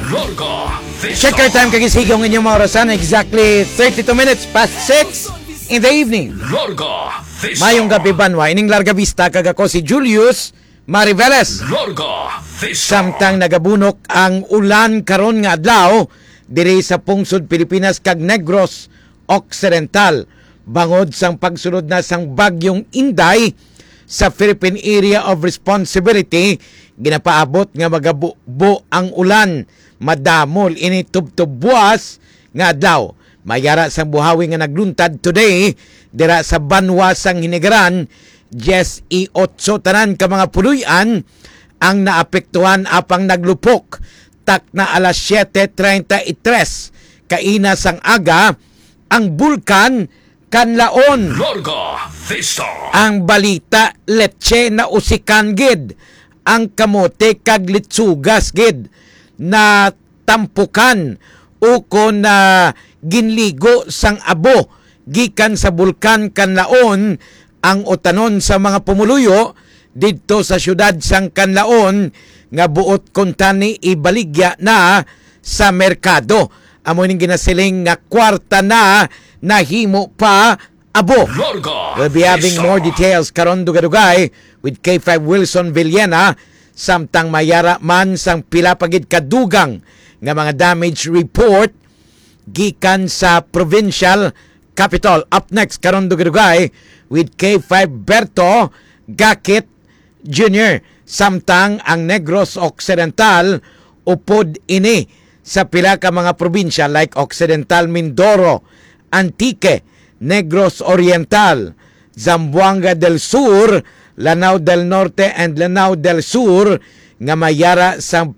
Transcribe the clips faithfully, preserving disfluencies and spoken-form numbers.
Lorga, Check your time kagisigong inyong mga orasan. Exactly thirty-two minutes past six in the evening. Lorga, Mayong gabi banwa. Ining larga vista kagako si Julius Mariveles. Lorga, Samtang nagabunok ang ulan karon nga adlaw diri sa pungsod Pilipinas kag Negros Occidental. Bangod sang pagsunod na sang bagyong Inday sa Philippine Area of Responsibility, ginapaabot nga magabubo ang ulan, madamol ini tubtubwas nga adlaw. Mayara sang buhawi nga nagluntad today dira sa Banwa sang Hinigaran, Jess i otso tanan ka mga puluyan ang naapektuhan apang naglupok. Tak na alas siyete treinta y tres kaina sang aga ang bulkan Kanlaon. Lorga, Vista. Ang balita letche na usikan gid, ang kamote kag litsugas gid na tampukan uko na ginligo sang abo gikan sa bulkan Kanlaon ang utanon sa mga pumuluyo didto sa syudad sang Kanlaon nga buot kuntani ibaligya na sa merkado. Amo ning ginasiling nga kwarta na nahimo pa abo. Lorga, We'll be having Vista. more details karon dugadugay with K five Wilson Villena samtang mayara man sang pila pagid kadugang nga mga damage report gikan sa provincial capital. Up next karon dugadugay with K five Berto Gakit Junior Samtang ang Negros Occidental upod ini sa pila ka mga probinsya like Occidental Mindoro, Antique, Negros Oriental, Zamboanga del Sur, Lanao del Norte and Lanao del Sur nga mayara sang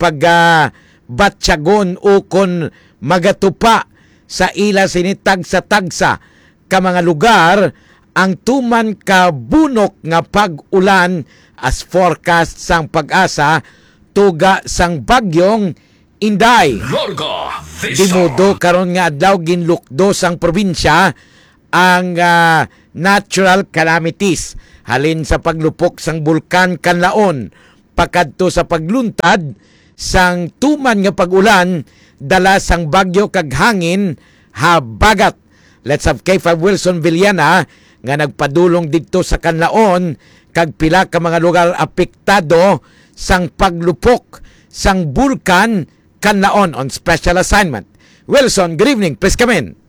pagbatyagon o kon magatupa sa ila sinitag sa tagsa ka mga lugar ang tuman ka bunok nga pag-ulan as forecast sang pag-asa tuga sang bagyong Inday. Lorga, Vista. Dimudo karon nga adlaw ginlukdo sang probinsya ang uh, natural calamities halin sa paglupok sang bulkan Kanlaon pakadto sa pagluntad sang tuman nga pag-ulan dala sang bagyo kag hangin habagat. Let's have K five Wilson Villena nga nagpadulong didto sa Kanlaon kag pila ka mga lugar apektado sang paglupok sang bulkan Kanlaon on special assignment. Wilson, good evening. Please come in.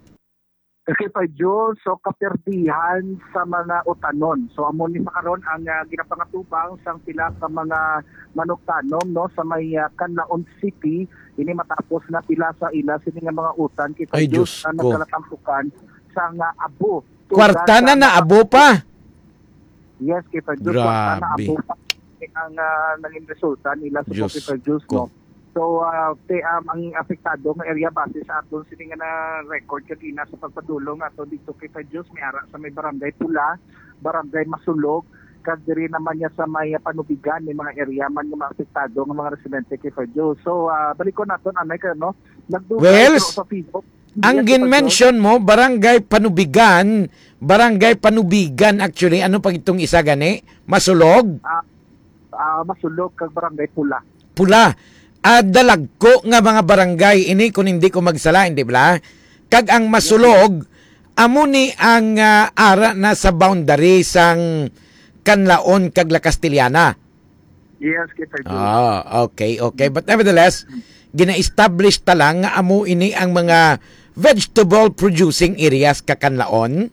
Kasi pa Diyos, so kaperdihan sa mga utanon. So amo ni makaron ang uh, ginapangatubang sang pila ka mga manuktanom no sa may uh, Kanlaon City ini matapos na pila sa ila sini nga mga utan kita Ay, Diyos Diyos na ko. nagkalatampukan sa nga abo. Kwarta na na abo pa. Yes, kita Diyos, kwarta na Grabe. abo pa ang uh, naging resulta nila sa Diyos kita Diyos ko. no. So, uh, te, um, ang apektado ng area base sa aton sini nga na record kanina sa pagpadulong ato dito kay Diyos may ara sa may barangay Pula, barangay Masulog, kag diri naman niya sa may Panubigan, may mga area man nga maapektado ng mga residente kay Diyos. So, uh, balik ko naton anay ka no. Wells, sa Facebook. ang gin-mention mo, barangay Panubigan, barangay Panubigan actually, ano pag itong isa gani? Masulog? Uh, uh, Masulog kag barangay Pula. Pula. Uh, dalagko nga mga barangay ini kung hindi ko magsala, hindi ba? Kag ang Masulog, amo ni ang uh, ara na sa boundary sang Kanlaon kag La Castellana. Yes, kita Diyos. Ah, okay, okay. But nevertheless, gina-establish ta lang nga amo ini ang mga vegetable producing areas ka Kanlaon.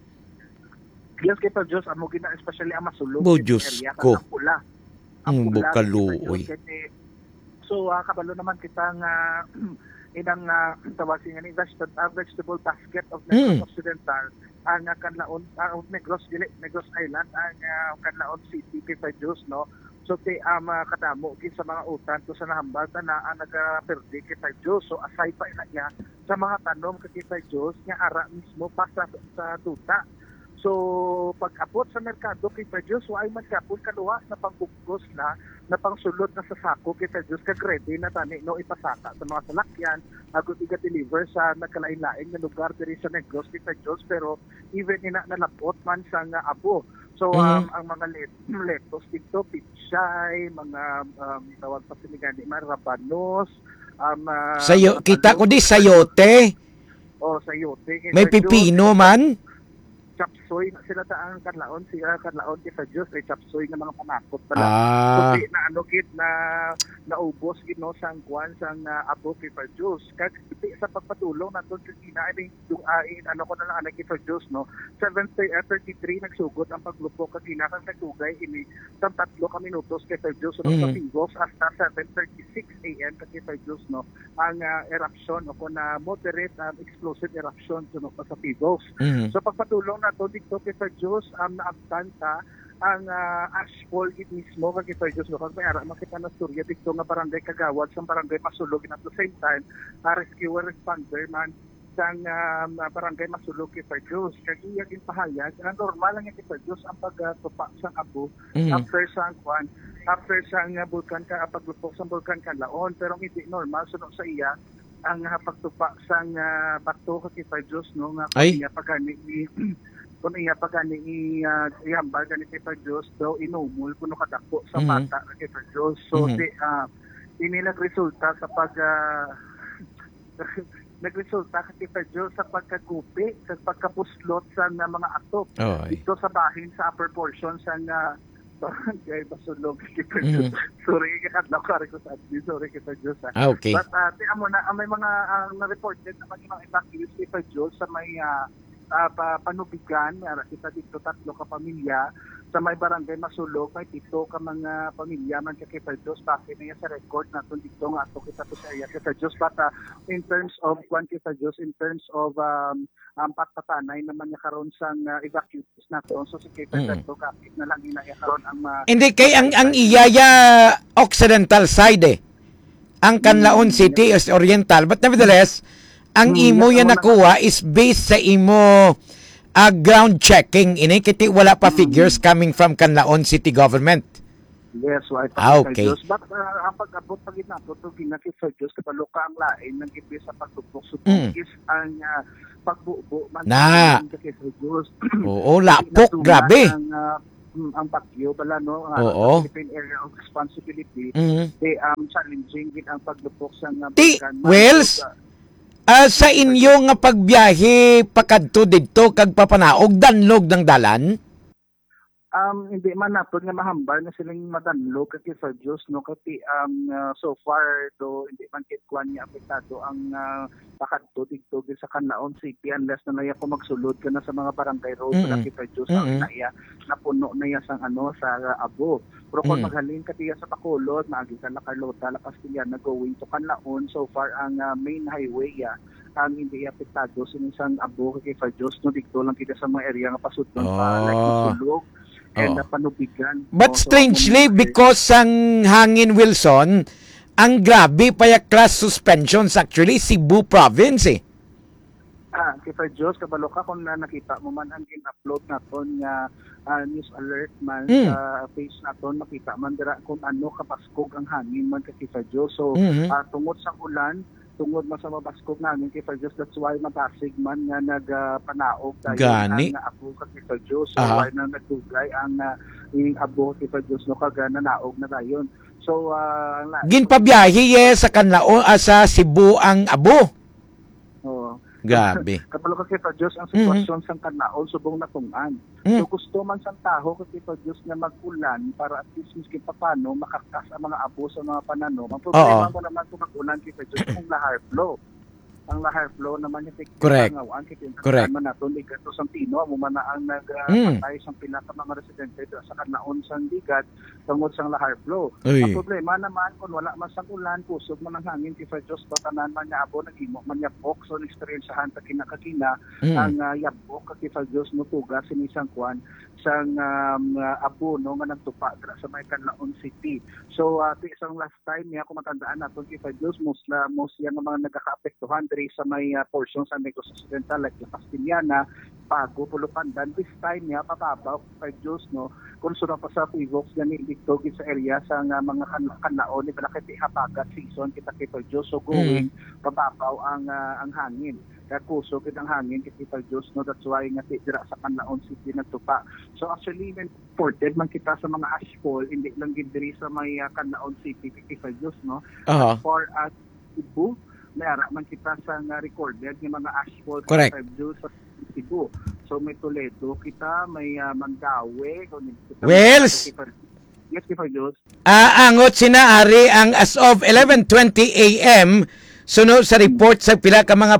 Yes, kita Diyos, amo gina especially ang Masulog. Bo, ito Diyos area, ko. Ang Pula. Ang Pula, bukaluoy. kita Diyos, kasi- So, uh, kabalo naman kitang uh, inang uh, tawag nga ni vegetable, uh, vegetable basket of Negros Mm. Occidental ang uh, Kanlaon, uh, Negros, dili, Negros Island, ang uh, Kanlaon City, kay Diyos, no? So, ti um, uh, kadamo kin sa mga utan to sa nahambal na ang nagaperdi kay Diyos. So, asay pa ina niya sa mga tanom kay Diyos nga ara mismo pa sa, sa tuta. So, pag-abot sa merkado kay Diyos, ay man kapon kaluwas na pangbugkos na, na pangsulod na sa sako kay Diyos, kag-ready na tani, no, ipasaka sa mga salakyan, agad iga-deliver sa nagkalain-lain na lugar diri sa Negros kay Diyos, pero even ina nalapot man sa nga abo. So, um, Mhm. ang mga let lettuce dito, pichay, mga um, tawag pa sinigani, mga rabanos, um, uh, Sayo, mga kita talong, ko di sayote. o sayote kay May Sir Diyos. pipino man. Chapsoy na sila ta ang kanlaon siya kanlaon kay Sir Diyos ay chapsoy nga mga panakot pala. Ah. Kundi na ano kit na naubos gid no sang kwan sang uh, abo kay Sir Diyos. Kag sa pagpatulong naton sa China ay yung uh, ano ko na lang anak kay Sir Diyos no. seven thirty-three nagsugod ang paglupok kag kinakang nagtugay ini sang tatlo ka minutos kay Sir Diyos no Mhm. sa Pigos hasta seven thirty-six a m kay Sir Diyos no ang uh, eruption o kun na moderate um, explosive eruption no pa sa Pigos. Mhm. So pagpatulong nato dito kay Sir Diyos um, naabtan ta ang uh, ashfall gid mismo kay Sir Diyos no kag may ara makita na storya dito nga barangay Kagawad sa barangay Masulog at the same time uh, rescue and responder man sang um, barangay Masulog kay Sir Diyos kag iya gin pahayag ang normal lang kay Sir Diyos ang pagtupa sang abo Mhm. after sang kwan after sang uh, bulkan ka paglupok sang bulkan Kanlaon pero hindi normal sunod sa iya ang uh, pagtupa sang uh, bato kay Sir Diyos no nga Ay. kanya pagani ni kung iya pagani i uh, ihambal gani kay Sir Diyos daw inumol kuno kadako sa Mhm. bata kay Sir Diyos so Mhm. di uh, ini nagresulta sa pag uh, nagresulta kay Sir Diyos sa pagkagupi sa pagkapuslot sa uh, mga atop Oy. dito sa bahin sa upper portion sa uh, barangay Masulog kay Sir Diyos. Mhm. Sorry kadlaw kare ko sa admin sorry kay Sir Diyos. ah. Ah, okay. But uh, ti amo na ah, may mga uh, na-reported naman yung mga evacuees kay Sir Diyos sa may uh, uh, pa, panubigan, uh, kita dito tatlo ka pamilya, sa may barangay Masulog, may pito ka mga pamilya man kay Sir Diyos, bakit na yan sa record natin dito nga ato kita to sa iya kay Sir Diyos, but uh, in terms of kwan kay Sir Diyos, in terms of um, um, patpatanay naman niya karon sang uh, evacuees nato, so si kay Sir Mm. Diyos, kapit na lang niya karon ang uh, Hindi kay ang ang iyaya occidental side eh. Ang Canlaon City is oriental but nevertheless ang Mm, imo yes, yan ako na- nakuha is based sa imo uh, ground checking ini kiti wala pa figures coming from Canlaon City government. Yes, why Ah, pa okay. Diyos. But uh, ang pag-abot pa gid nato to ginakit sa Diyos kabalo ka ang lain ng ibi sa pagtubok so Mm. is ang uh, pagbubo man Na. kay sa Diyos. Oo, lapok, grabe. Ang, uh, mm, ang bagyo bala no ang Oo. Philippine Area of Responsibility Mhm. they um challenging gid ang paglupok sa uh, Ti, bulkan. Wells, Ah, sa inyo nga pagbiyahe pakadto didto kag papanaog danlog ng dalan? Um, hindi man nato nga mahambal na silang madanlog kay sa Diyos no kasi um, uh, so far do hindi man kit kwan niya apektado ang uh, pakadto dito gid sa Canlaon City unless na naya ko magsulod ka na sa mga barangay road Mm-mm. mm kay sa Diyos Mm-mm. ang naya napuno na ya sang ano sa uh, abo pero kung Mm. maghalin ka tiya sa Bacolod maagi ka la Carlota la Castellana going to Canlaon so far ang uh, main highway ya ang hindi apektado sinisang abo kay sa Diyos no dito lang kita sa mga area nga pasudlon pa like Oh. Masulog and Oo. uh, panubigan. But So, strangely, kung- because ang hangin Wilson, ang grabe pa yung class suspensions actually Cebu province eh. Ah, kay Sir Diyos, kabalo ka kung na nakita mo man ang in-upload naton nga ah, news alert man Mm. sa page naton, makita man dira kung ano kapaskog ang hangin man kay Sir Diyos. So, Mhm. ah, tungod sa ulan, tungod man sa mabaskog namin kay Sir Diyos, that's why mabasig man nga nagpanaog dahil Gani. ang uh, abo kay Sir Diyos. So, Aha. why na nagtugay ang uh, yung abo kay Sir Diyos no kaga nanaog na dayon. So, ah, ang la- Ginpabiyahe ye sa Canlaon ah, sa Cebu ang abo. Oo. Grabe. Kapalo ka kay Diyos ang sitwasyon sa Canlaon subong natungan. Mm. So gusto man sang taho kay Diyos nga mag-ulan para at least miski papano makakas ang mga abo sa mga panano. Ang problema Oo. mo naman kung mag-ulan kay Diyos kung lahar flow. Ang lahar flow naman yung Correct. ngawan kay Correct. man nato ni Gato sang Tino mo man na ang Mm. nagpatay sang pila ka mga residente dito sa Canlaon sang Ligat tungod sang lahar flow. Uy. Ang problema naman kung wala man sang ulan, kusog man ang hangin kay Diyos patanan man niya abo nagimo man niya pok so experiencehan ta kinakakina Mm. ang uh, yabok kay sa Diyos mo tuga sinisang kwan sang um, uh, abo no nga nagtupa dira sa may Canlaon City. So uh, ti isang last time niya kung matandaan naton kay sa Diyos mostla most yang mga nagakaapektuhan diri sa may uh, portion sa Negros Occidental like La Castellana, Pago, Pulupandan. This time niya pababaw kay sa Diyos no kung sino pa sa Pivox gani dito gid sa area sa nga mga kan- Canlaon ni balakit habagat season kita kay sa Diyos so going pababaw ang uh, ang hangin kaya kuso gid ang hangin kay sa Diyos no that's why nga ti- dira sa Canlaon City nagtupa. So actually when reported man kita sa mga ashfall hindi lang gid diri sa may uh, Canlaon City kay sa Diyos no Aha. for as Cebu, may ara man kita sa nga recorded ng mga asphalt Correct. five Jules sa Cebu. So may Toledo kita, may uh, Mandawi, kung kita Wells! Yes, Kipar Jules. Aangot sina Ari ang as of eleven twenty a m sunod sa report sa pila ka mga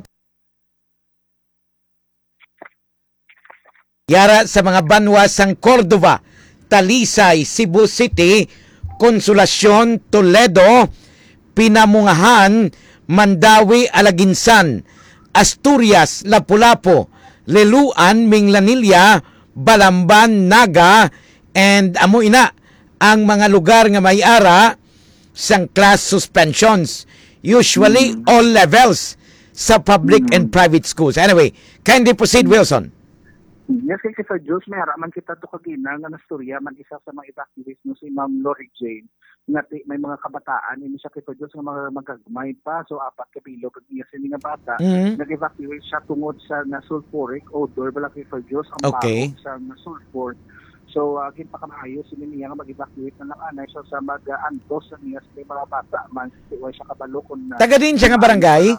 yara sa mga banwa sang Cordova, Talisay, Cebu City, Consolacion, Toledo, Pinamungahan, Mandawi, Alaginsan, Asturias, Lapu-Lapu, Leluan, Minglanilla, Balamban, Naga, and amo ina ang mga lugar nga may ara sang class suspensions. Usually all levels sa public and private schools. Anyway, kindly proceed, Wilson. Yes, kay Kipar Jules, may ara man kita to kagina nga nastorya man isa sa mga evacuees no si Ma'am Lori Jane nga ti- may mga kabataan ini siya Kipar Jules nga mga magagmay pa, so apat ka pilo kag iya sini nga bata Mhm. nag-evacuate siya tungod sa na sulfuric odor bala Kipar Jules ang Okay. baho sa na sulfur. So uh, ginpakamayo sini niya nga mag-evacuate na lang anay so sa mag-antos sa niya sa mga bata man si way siya kabalo kun na Taga din siya nga barangay,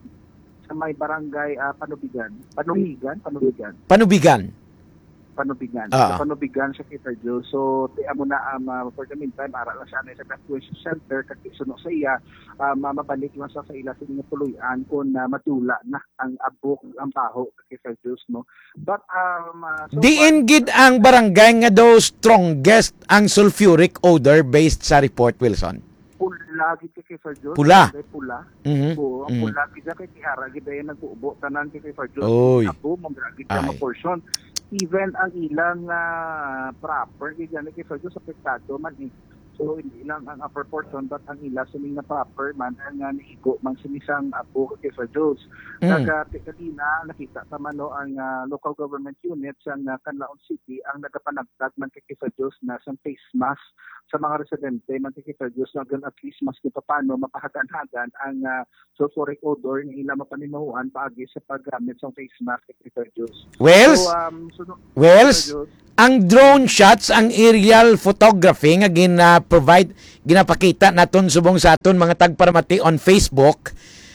sa may barangay uh, Panubigan, Panubigan, Panubigan. Panubigan. Panubigan. Ah. So, Panubigan siya kita, Joe. So, tiya mo na, um, uh, for the meantime, ara lang siya na sa evacuation center, kasi suno sa iya, um, uh, mabalik lang siya sa ila sa mga tuluyan kung uh, matula na ang abok, ang baho, kita, Joe, no? But, um, uh, so Diin gid ang barangay nga daw strongest ang sulfuric odor based sa report, Wilson. pula, gid kay Sir Joe. Pula. Pula. Mhm. Oo, ang Mhm. pula, gid kay Tiara, gid ay nagbuubo, tanan kay Sir Joe. Oy. Ako, mga gid Ay. ka portion. Even ang ilang uh, proper, gid kay Sir Joe, sa pektado man eh. So, hindi lang ang upper portion, but ang ila suning na proper man, ang uh, naigo, mang sinisang abo kay Sir Joe. Mm. Naga, kanina, nakita tama no, ang uh, local government unit sa uh, Canlaon City, ang nagapanagtag man kay Sir Joe na sa face mask sa mga residente, man kay Sir Joe, na gan at least mas kung paano mapahagan-hagan ang uh, sulfuric odor ng ilang mapanimuan paagi sa paggamit sa face mask kay Sir Joe. Wells, So, um, suno, Wells, Sir Joe, ang drone shots, ang aerial photography nga gina-provide, ginapakita naton subong sa aton mga tagparamati on Facebook,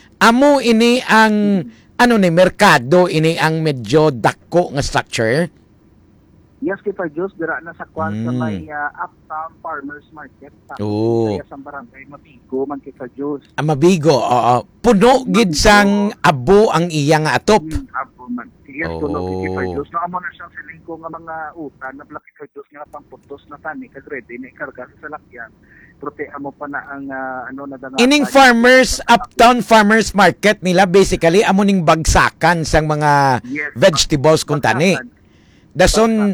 amo ini ang ano ni merkado, ini ang medyo dako nga structure. yes, kay Sir Joe, dira na sa kwan sa Mm. may uh, Uptown Farmers Market sa Oo. kaya sa barangay Mabigo, man kay Sir Joe. Ang mabigo, oo. Puno gid sang abo ang iya nga atop. Hmm, abo man. Yes, Oh. kuno kay Sir Joe. Na amo na siyang siling ko nga mga utan na black Sir Joe nga pangputos na tani kag ready na ikarga sa salakyan. Prote amo pa na ang ah, ano na danga. Ining farmers, uptown farmers market nila, basically, amo ning bagsakan sang mga Yes. vegetables kung tani. Dason,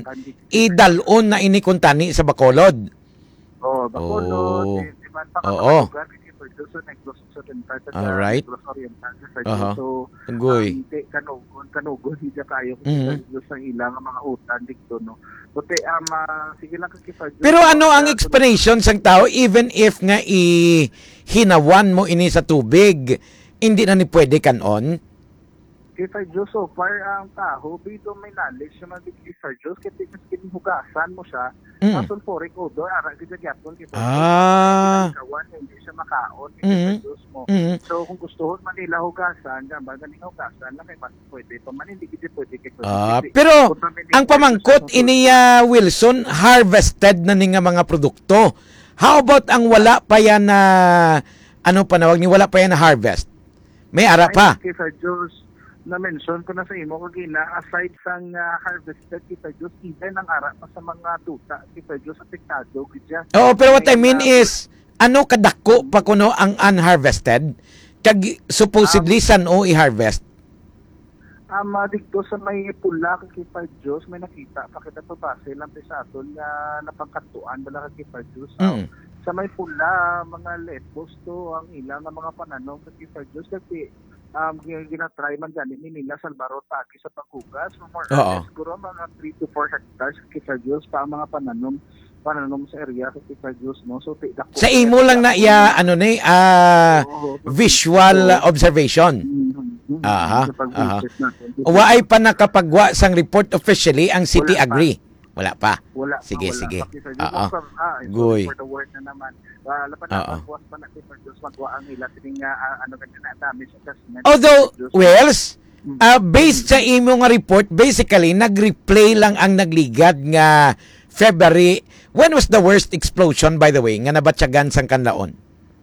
idalon na ini kung tani sa Bacolod. Oh, Bacolod, Oh. eh, di ba, pa Oo. lugar kay Sir Joe, so Negros Occidental, sa Alright. Negros Oriental sa Sir Aha. Joe. So, Agoy. um, di, kanugon, kanugon, hindi kayo kay Mhm. Sir Joe sa ilang nga mga utan dito, no. Prote, um, ah, sige lang kay Sir Joe. Pero ano ang Ah, explanation sang tao, even if nga i hinawan mo ini sa tubig, hindi na ni pwede kanon? Kay Sir Joe, so far ang taho, bito may knowledge naman kay Sir Joe, kaya tikas kinuhugasan mo siya, Mm. ang sulfuric odor, ara kita gyapon kay Sir Joe. Ah. Kawan, hindi siya makaon kay Mhm. Sir Joe mo. Mhm. So kung gusto man nila hugasan, gamba ganing hugasan lang kay mas pwede pa man hindi gid pwede kay Sir Ah, Joe. pero Kung pamilya ang Sir pamangkot Joe, iniya Wilson, harvested na ni nga mga produkto. How about ang wala pa yan na ano panawag ni wala pa yan na harvest? May ara pa. Kay Sir Joe, na-mention ko na sa imo kagina, aside sang uh, harvested kay Sir Joe, even ang ara pa sa mga tuta kay Sir Joe sa pektado gid siya. Oo, pero what I mean May, uh, is, ano kadako pa kuno ang unharvested? Kag supposedly san o i-harvest? Um, uh, dito sa may pula kay Sir Joe, may nakita pa kita to base lang sa aton nga napangkatuan bala kay Sir Joe. Mm. Sa may pula, mga lettuce to ang ilang nga mga pananong kay Sir Joe kasi um, gin- ginatry man gani ni nila sa Alvaro Taki sa paghugas. So more or Oo. less, siguro mga three to four hectares kay Sir Joe pa ang mga pananom pananom sa area kay Sir Joe, no? So, ti- dako- Sa imo lang na iya ano ni ah, Oo, so- visual so- observation. Mhm, mhm. Aha, Sa pag-visit natin. Waay pa nakapagwa sang report officially ang city Wala pa. agree. Wala pa. Wala Sige, pa, wala sige. pa, Kay Sir Jus. Oo. So, ah, Goy. for the word na naman. Uh, lapat na Oo. magbuwas pa na Kay Sir Jus, magwa ang ila tining uh, ano ganyan na damage assessment. Although, Kay Sir Jus. Wells, uh, based sa imo nga report, basically, nag-replay lang ang nagligad nga February. When was the worst explosion, by the way, nga nabatyagan sang Kanlaon?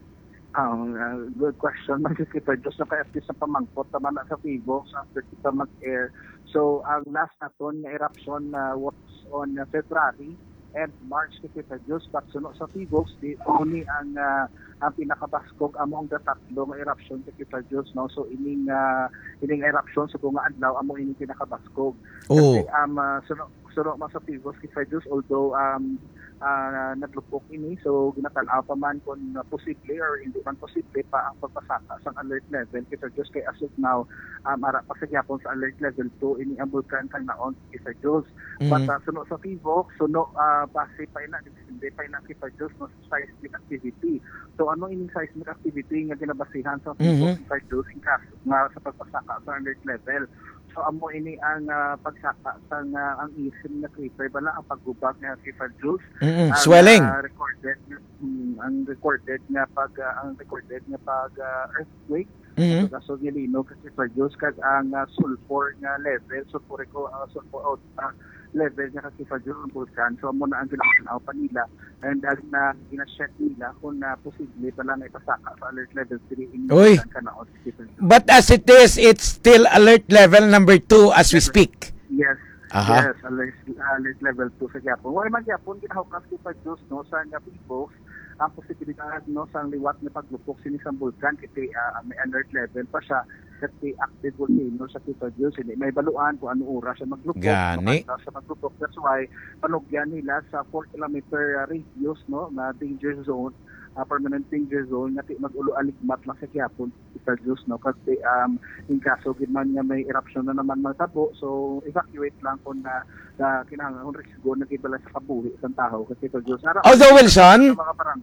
Ang uh, good question. Mag-skipper Diyos na kaya sa pamangkot naman na sa Fibo after kita mag-air. So, ang last naton na eruption uh, was on uh, February and March skipper Diyos. But suno sa Fibo, di uni ang uh, ang pinakabaskog among the tatlo nga eruption skipper Diyos. No? So, ining uh, ining eruption so kung nga adlaw among ining pinakabaskog. Oh. Kasi um, uh, suno, suno man sa Fibo skipper Diyos, although um, uh, naglupok ini so ginatanaw pa man kung uh, posible or hindi man posible pa ang pagpasaka sa alert level kita Diyos kay as of now um, ara pa sa gyapon sa alert level two ini ang bulkan kang naon kita Diyos Mhm. but uh, suno sa Fivo suno uh, base pa ina hindi pa ina kita Diyos no seismic activity so ano ining seismic activity nga ginabasihan sa Fivo Mhm. kita Diyos in kaso nga sa pagpasaka sa alert level. So amo ini ang uh, pagsaka sa uh, ang isim na crater bala ang paggubag nga Kifar Juice. Mm-mm, Ang, swelling. uh, recorded mm, ang recorded nga pag uh, ang recorded nga pag uh, earthquake. Mhm. So kaso gilino kasi Kifar Juice kag ang uh, sulfur nga level sulfur ko uh, sulfur out uh, level nga kasi Kifar Juice ang vulkan. So amo na ang ginatanaw pa nila and uh, na gina-check nila kung na posible pala na ipasaka sa alert level three in Uy. kanaon si Kifar Juice. But as it is, it's still alert level number two as we speak. Yes. Aha. Yes, alert, alert level two sa Gyapon. Wala man Gyapon, ginahukas ko pa Diyos, no, sa nga people, ang posibilidad, no, sa liwat na paglupok sinis ang bulkan, kasi uh, may alert level pa siya, kasi active volcano sa kita Diyos, hindi may baluan kung ano oras siya maglupok. Gani. No, siya maglupok. That's why, panugyan nila sa four kilometer uh, radius, no, na danger zone, uh, permanent danger zone, nga ti mag-ulo aligmat lang sa Gyapon, kita Diyos, no, kasi um, in kaso, man nga may eruption na naman magtabo, so evacuate lang kung na, na kinahanglan risgo na kibala sa kabuhi sa tao kasi ito Diyos. Ara, Although, Wilson, mga parang,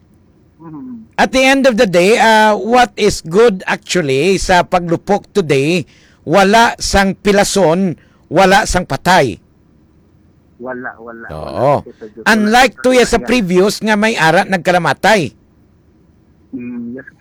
mhm. at the end of the day, uh, what is good actually sa paglupok today, wala sang pilason, wala sang patay. wala, wala. Oo. wala kita Diyos. Unlike Wala. to ya sa previous nga may ara nagkalamatay. Mm, yes,